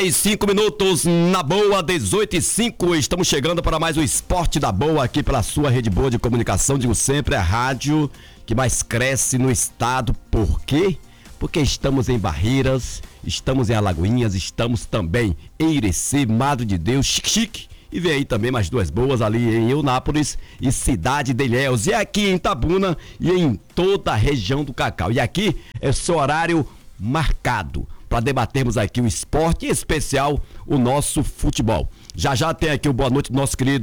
5 minutos na boa, 18h05, estamos chegando para mais o Esporte da Boa aqui pela sua rede boa de comunicação, digo sempre, a rádio que mais cresce no estado. Por quê? Porque estamos em Barreiras, estamos em Alagoinhas, estamos também em Irecê, Madre de Deus, Chique, e vem aí também mais duas boas ali em Eunápolis e Cidade de Ilhéus, e aqui em Itabuna e em toda a região do Cacau. E aqui é seu horário marcado para debatermos aqui o esporte, em especial o nosso futebol. Já tem aqui o boa noite do nosso querido